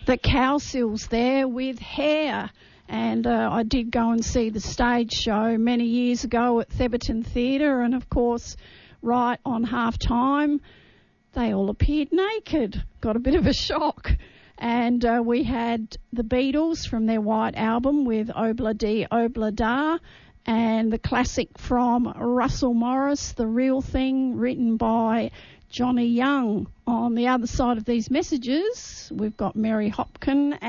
the Cowsills there with Hair. And I did go and see the stage show many years ago at Theberton Theatre, and of course, right on half-time, they all appeared naked. Got a bit of a shock. And we had the Beatles from their White Album with Obla Di Obla Da, and the classic from Russell Morris, The Real Thing, written by Johnny Young. On the other side of these messages, we've got Mary Hopkin